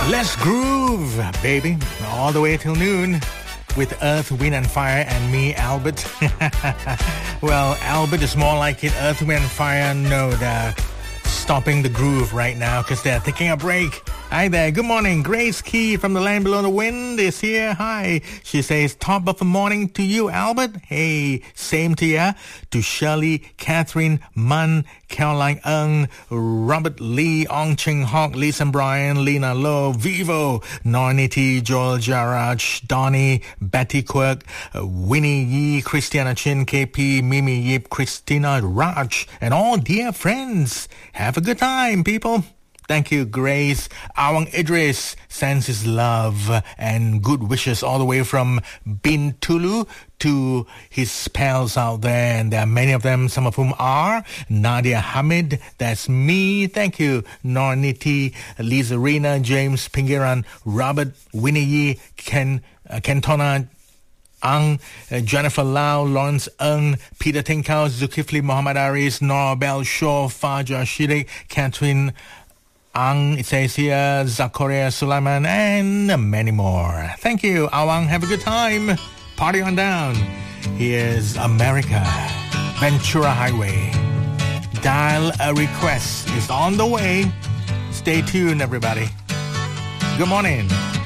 Let's groove, baby, all the way till noon with Earth, Wind and Fire and me, Albert. Well, Albert is more like it. Earth, Wind and Fire, no, they're stopping the groove right now because they're taking a break. Hi there, good morning. Grace Key from the land below the wind is here. Hi. She says, top of the morning to you, Albert. Hey, same to ya. To Shirley, Catherine, Mun, Caroline Ng, Robert Lee, Ong Ching Hock, Lisa Bryan, Lena Lowe, Vivo, Nornity, Joel Jarraj, Donnie, Betty Quirk, Winnie Yee, Christiana Chin, KP, Mimi Yip, Christina Raj, and all dear friends. Have a good time, people. Thank you, Grace. Awang Idris sends his love and good wishes all the way from Bintulu to his pals out there. And there are many of them, some of whom are Nadia Hamid, that's me. Thank you, Norniti, Lisa Rina, James Pingiran, Robert, Winnie Yee, Kentona Ang, Jennifer Lau, Lawrence Ng, Peter Tinkau, Zulkifli Muhammad Aris, Norbel Shaw, Fajar Shirik, Catherine Ang, it says here, Zakaria Sulaiman, and many more. Thank you, Awang. Have a good time. Party on down. Here's America, Ventura Highway. Dial a request is on the way. Stay tuned, everybody. Good morning.